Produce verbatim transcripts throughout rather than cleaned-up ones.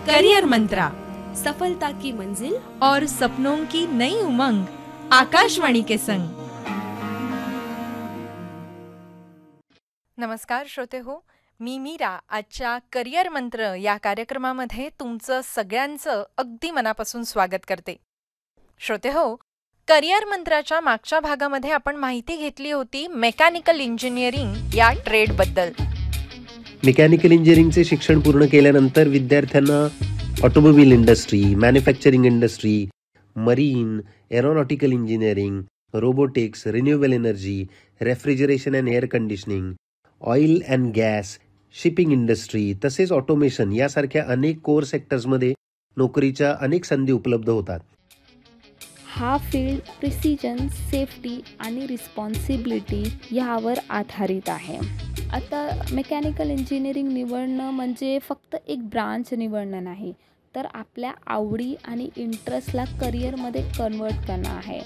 Career मंत्रा, सफलता की मंजिल और सपनों की नई उमंग, आकाशवाणी के संग। नमस्कार श्रोते हो, मी मीरा आजच्या करियर मंत्र या कार्यक्रमामध्ये तुमचं सगळ्यांचं अगदी मनापासून स्वागत करते. श्रोते हो, करियर मंत्राच्या मागच्या भागामध्ये आपण माहिती घेतली होती मेकॅनिकल इंजिनिअरिंग या ट्रेडबद्दल. मेकॅनिकल इंजिनिअरिंगचे शिक्षण पूर्ण केल्यानंतर विद्यार्थ्यांना automobile industry, manufacturing industry, marine, aeronautical engineering, robotics, renewable energy, refrigeration and air conditioning, oil and gas, shipping industry तसेच ऑटोमेशन यासारख्या अनेक कोर सेक्टर्समध्ये नोकरीच्या अनेक संधी उपलब्ध होतात. हा फील्ड प्रिसिजन, सेफ्टी आणि रिस्पॉन्सिबिलिटी यावर आधारित आहे. आता मेकॅनिकल इंजिनिअरिंग निवडणं म्हणजे फक्त एक ब्रांच निवडणं नाही, तर आपल्या आवडी आणि इंटरेस्टला करिअरमध्ये कन्वर्ट करणं आहे.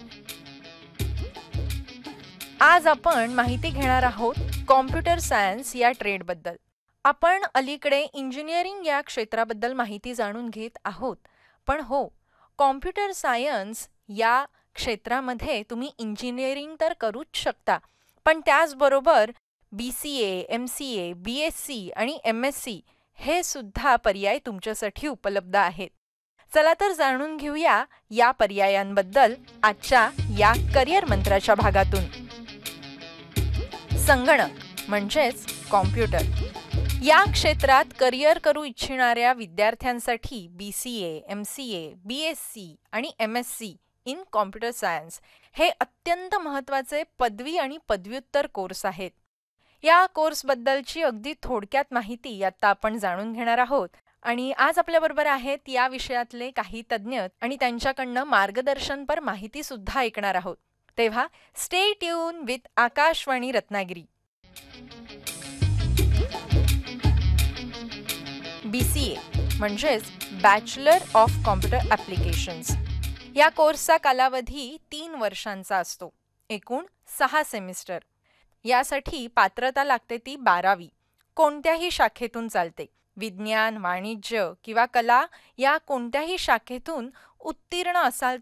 आज आपण माहिती घेणार आहोत कॉम्प्युटर सायन्स या ट्रेडबद्दल. आपण अलीकडे इंजिनिअरिंग या क्षेत्राबद्दल माहिती जाणून घेत आहोत, पण हो, कॉम्प्युटर सायन्स या क्षेत्रामध्ये तुम्ही इंजिनिअरिंग तर करूच शकता, पण त्याचबरोबर बी सी ए, एम सी ए, बी एस सी आणि एम एस सी हे सुद्धा पर्याय तुमच्यासाठी उपलब्ध आहेत. चला तर जाणून घेऊया या पर्यायांबद्दल आजच्या या करिअर मंत्राच्या भागातून. संगणक म्हणजेच कॉम्प्युटर या क्षेत्रात करिअर करू इच्छिणाऱ्या विद्यार्थ्यांसाठी बी सी ए, एम सी ए, बी एस सी आणि M S C in computer science हे अत्यंत महत्त्वाचे पदवी आणि पदव्युत्तर कोर्स आहेत. या कोर्सबद्दलची अगदी थोडक्यात माहिती आता आपण जाणून घेणार आहोत आणि आज आपल्याबरोबर आहेत या विषयातले काही तज्ज्ञ आणि त्यांच्याकडनं मार्गदर्शनपर माहिती सुद्धा ऐकणार आहोत. तेव्हा stay tune with Akashvani Ratnagiri. B C ए म्हणजेच बॅचलर ऑफ कॉम्प्युटर ॲप्लिकेशन्स या कोर्सचा कालावधी तीन वर्षांचा असतो, एकूण सहा सेमिस्टर. यासाठी पात्रता लागते ती बारावी. कोणत्याही शाखेतून चालते. विज्ञान, वाणिज्य किंवा कला या कोणत्याही शाखेतून उत्तीर्ण असाल